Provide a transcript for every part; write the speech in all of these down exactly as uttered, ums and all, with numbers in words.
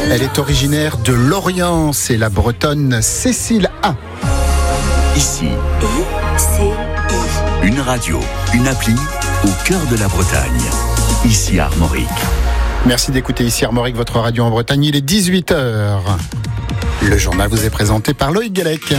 Elle est originaire de Lorient, c'est la Bretonne Cécile A. Ici, I C I. une radio, une appli au cœur de la Bretagne. Ici Armorique. Merci d'écouter Ici Armorique, votre radio en Bretagne. Il est dix-huit heures. Le journal vous est présenté par Loïc Gallec.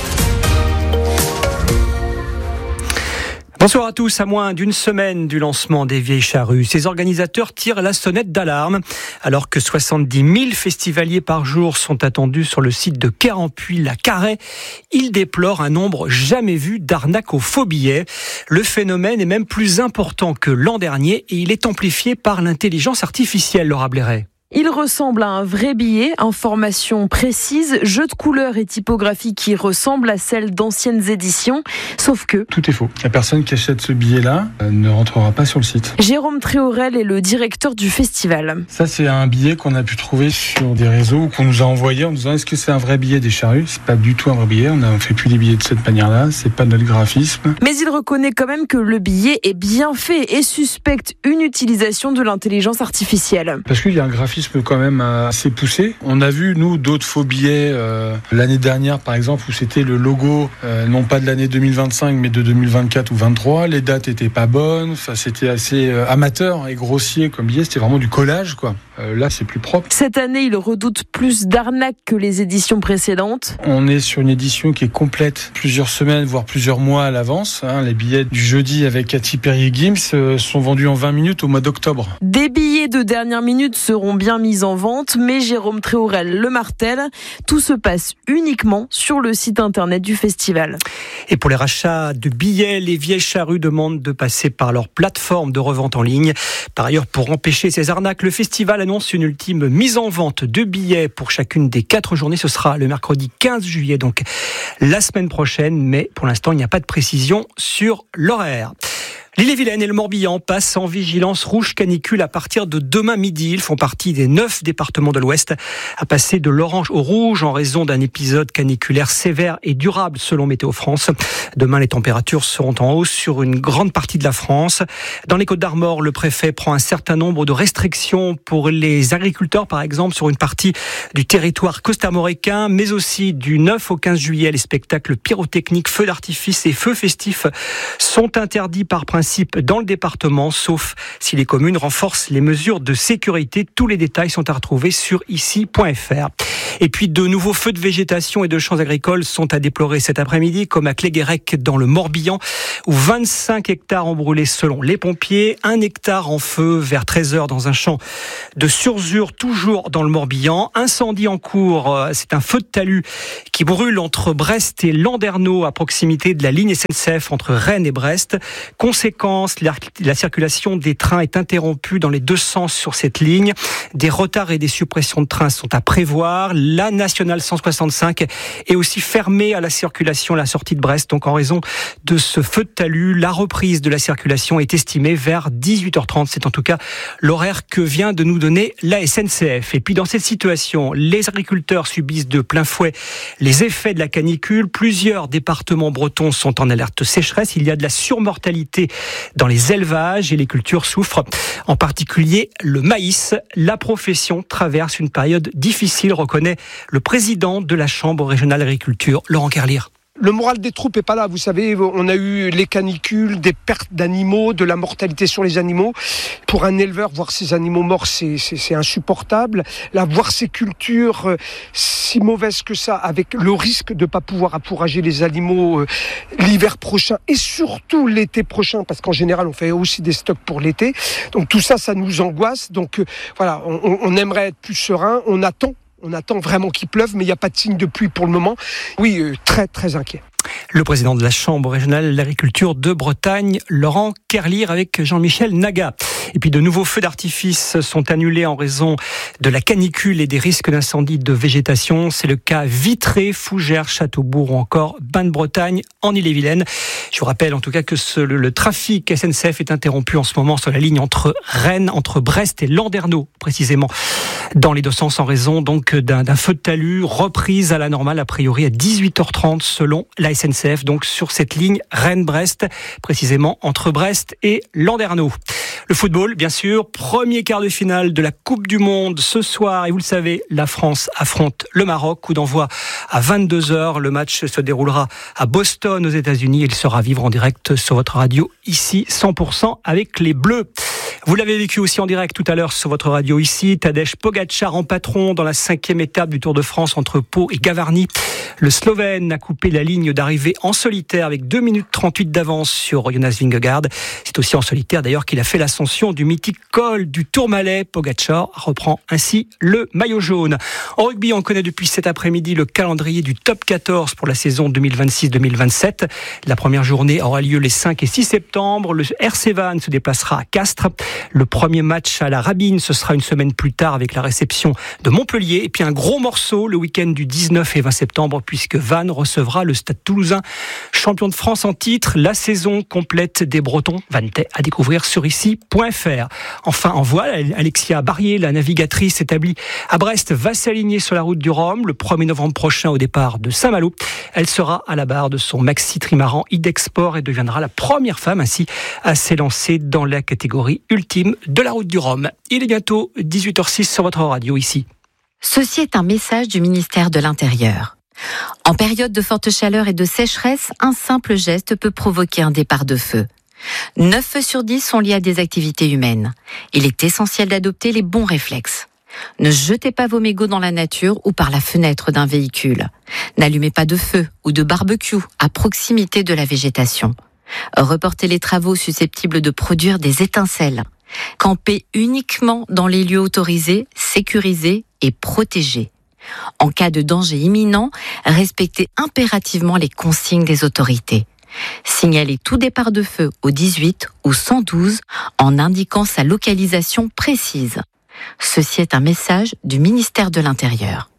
Bonsoir à tous. À moins d'une semaine du lancement des Vieilles Charrues, ces organisateurs tirent la sonnette d'alarme. Alors que soixante-dix mille festivaliers par jour sont attendus sur le site de Quérampuis-la-Carraie, ils déplorent un nombre jamais vu d'arnaques aux faux billets. Le phénomène est même plus important que l'an dernier et il est amplifié par l'intelligence artificielle, Laura Blairet. Il ressemble à un vrai billet, information précise, jeu de couleurs et typographie qui ressemble à celle d'anciennes éditions, sauf que... Tout est faux. La personne qui achète ce billet-là euh, ne rentrera pas sur le site. Jérôme Tréorel est le directeur du festival. Ça, c'est un billet qu'on a pu trouver sur des réseaux ou qu'on nous a envoyé en nous disant est-ce que c'est un vrai billet des Charrues ? C'est pas du tout un vrai billet, on ne fait plus des billets de cette manière-là, c'est pas notre graphisme. Mais il reconnaît quand même que le billet est bien fait et suspecte une utilisation de l'intelligence artificielle. Parce qu'il y a un graphisme quand même assez poussé. On a vu, nous, d'autres faux billets euh, l'année dernière, par exemple, où c'était le logo, euh, non pas de l'année deux mille vingt-cinq, mais de deux mille vingt-quatre ou vingt-trois. Les dates étaient pas bonnes. Enfin, c'était assez euh, amateur et grossier comme billet. C'était vraiment du collage, quoi. Euh, là, c'est plus propre. Cette année, il redoute plus d'arnaques que les éditions précédentes. On est sur une édition qui est complète plusieurs semaines, voire plusieurs mois à l'avance. Hein. Les billets du jeudi avec Cathy Perrier-Gims euh, sont vendus en vingt minutes au mois d'octobre. Des billets de dernière minute seront bien mis en vente, mais Jérôme Tréorel le martèle. Tout se passe uniquement sur le site internet du festival. Et pour les rachats de billets, les Vieilles Charrues demandent de passer par leur plateforme de revente en ligne. Par ailleurs, pour empêcher ces arnaques, le festival annonce une ultime mise en vente de billets pour chacune des quatre journées. Ce sera le mercredi quinze juillet, donc la semaine prochaine, mais pour l'instant, il n'y a pas de précision sur l'horaire. L'Ille-et-Vilaine et le Morbihan passent en vigilance rouge canicule à partir de demain midi. Ils font partie des neuf départements de l'Ouest à passer de l'orange au rouge en raison d'un épisode caniculaire sévère et durable selon Météo France. Demain, les températures seront en hausse sur une grande partie de la France. Dans les Côtes-d'Armor, le préfet prend un certain nombre de restrictions pour les agriculteurs, par exemple, sur une partie du territoire costarmoricain, mais aussi du neuf au quinze juillet. Les spectacles pyrotechniques, feux d'artifice et feux festifs sont interdits par principe dans le département, sauf si les communes renforcent les mesures de sécurité. Tous les détails sont à retrouver sur ici point f r. Et puis de nouveaux feux de végétation et de champs agricoles sont à déplorer cet après-midi, comme à Cléguérec dans le Morbihan, où vingt-cinq hectares ont brûlé selon les pompiers, un hectare en feu vers treize heures dans un champ de Surzur, toujours dans le Morbihan. Incendie en cours, c'est un feu de talus qui brûle entre Brest et Landerneau, à proximité de la ligne S N C F entre Rennes et Brest. Conséquence, la, la circulation des trains est interrompue dans les deux sens sur cette ligne. Des retards et des suppressions de trains sont à prévoir. La nationale cent soixante-cinq est aussi fermée à la circulation à la sortie de Brest. Donc en raison de ce feu de talus, la reprise de la circulation est estimée vers dix-huit heures trente. C'est en tout cas l'horaire que vient de nous donner la S N C F. Et puis dans cette situation, les agriculteurs subissent de plein fouet les effets de la canicule. Plusieurs départements bretons sont en alerte sécheresse. Il y a de la surmortalité dans les élevages et les cultures souffrent, en particulier le maïs. La profession traverse une période difficile, reconnaît le président de la Chambre régionale d'agriculture, Laurent Kerlier. Le moral des troupes est pas là, vous savez, on a eu les canicules, des pertes d'animaux, de la mortalité sur les animaux. Pour un éleveur, voir ces animaux morts, c'est, c'est, c'est insupportable. Là, voir ces cultures euh, si mauvaises que ça, avec le risque de pas pouvoir appourager les animaux euh, l'hiver prochain et surtout l'été prochain, parce qu'en général, on fait aussi des stocks pour l'été. Donc tout ça, ça nous angoisse. Donc euh, voilà, on, on aimerait être plus serein, on attend. On attend vraiment qu'il pleuve, mais il n'y a pas de signe de pluie pour le moment. Oui, euh, très, très inquiet. Le président de la Chambre régionale d'agriculture de Bretagne, Laurent Kerlier, avec Jean-Michel Naga. Et puis de nouveaux feux d'artifice sont annulés en raison de la canicule et des risques d'incendie de végétation. C'est le cas Vitré, Fougères, Châteaubourg ou encore Bain-de-Bretagne en Ille-et-Vilaine. Je vous rappelle en tout cas que ce, le, le trafic S N C F est interrompu en ce moment sur la ligne entre Rennes, entre Brest et Landerneau précisément. dans les deux sens en raison donc d'un, d'un feu de talus, reprise à la normale a priori à dix-huit heures trente selon la S N C F, donc sur cette ligne Rennes-Brest, précisément entre Brest et Landerneau. Le football, bien sûr, premier quart de finale de la Coupe du Monde ce soir, et vous le savez, la France affronte le Maroc, coup d'envoi à vingt-deux heures. Le match se déroulera à Boston aux États-Unis. Il sera à vivre en direct sur votre radio ici, cent pour cent avec les Bleus. Vous l'avez vécu aussi en direct tout à l'heure sur votre radio ici. Tadej Pogačar en patron dans la cinquième étape du Tour de France entre Pau et Gavarnie. Le Slovène a coupé la ligne d'arrivée en solitaire avec deux minutes trente-huit d'avance sur Jonas Vingegaard. C'est aussi en solitaire d'ailleurs qu'il a fait l'ascension du mythique col du Tourmalet. Pogačar reprend ainsi le maillot jaune. En rugby, on connaît depuis cet après-midi le calendrier du top quatorze pour la saison deux mille vingt-six deux mille vingt-sept. La première journée aura lieu les cinq et six septembre. Le R C Vannes se déplacera à Castres. Le premier match à la Rabine, ce sera une semaine plus tard avec la réception de Montpellier. Et puis un gros morceau le week-end du dix-neuf et vingt septembre, puisque Vannes recevra le Stade Toulousain, champion de France en titre. La saison complète des Bretons Vannetais à découvrir sur ici point f r. Enfin, en voile, Alexia Barrier, la navigatrice établie à Brest, va s'aligner sur la route du Rhum le premier novembre prochain au départ de Saint-Malo. Elle sera à la barre de son maxi trimaran Idexport et deviendra la première femme ainsi à s'élancer dans la catégorie ultime de la route du Rhum. Il est bientôt dix-huit heures six sur votre radio ici. Ceci est un message du ministère de l'Intérieur. En période de forte chaleur et de sécheresse, un simple geste peut provoquer un départ de feu. neuf feux sur dix sont liés à des activités humaines. Il est essentiel d'adopter les bons réflexes. Ne jetez pas vos mégots dans la nature ou par la fenêtre d'un véhicule. N'allumez pas de feu ou de barbecue à proximité de la végétation. Reportez les travaux susceptibles de produire des étincelles. Campez uniquement dans les lieux autorisés, sécurisés et protégés. En cas de danger imminent, respectez impérativement les consignes des autorités. Signalez tout départ de feu au dix-huit ou cent douze en indiquant sa localisation précise. Ceci est un message du ministère de l'Intérieur.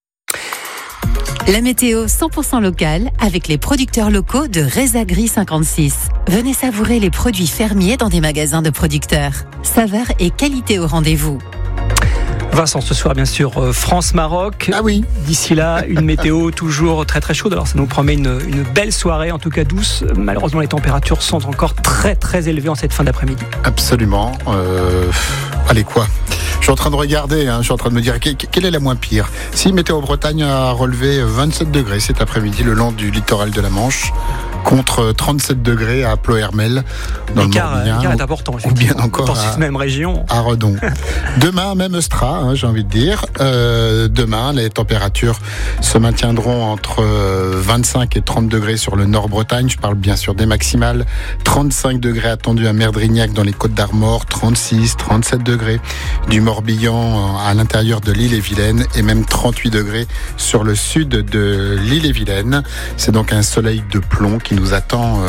La météo cent pour cent locale avec les producteurs locaux de Resagri cinquante-six. Venez savourer les produits fermiers dans des magasins de producteurs. Saveur et qualité au rendez-vous. Vincent, ce soir, bien sûr, France-Maroc. Ah oui. D'ici là, une météo toujours très très chaude. Alors, ça nous promet une, une belle soirée, en tout cas douce. Malheureusement, les températures sont encore très très élevées en cette fin d'après-midi. Absolument. Euh... Allez, quoi ? Je suis en train de regarder, hein, je suis en train de me dire quelle est la moins pire. Si Météo Bretagne a relevé vingt-sept degrés cet après-midi le long du littoral de la Manche, contre trente-sept degrés à Ploërmel dans l'écart, le Morbihan, l'écart est important, ou bien encore dans cette même région. À Redon. Demain, même Stra, hein, j'ai envie de dire. Euh, demain, les températures se maintiendront entre vingt-cinq et trente degrés sur le Nord-Bretagne. Je parle bien sûr des maximales. trente-cinq degrés attendus à Merdrignac dans les Côtes d'Armor, trente-six, trente-sept degrés du Morbihan à l'intérieur de l'île-et-Vilaine et même trente-huit degrés sur le sud de l'île-et-Vilaine. C'est donc un soleil de plomb qui nous attend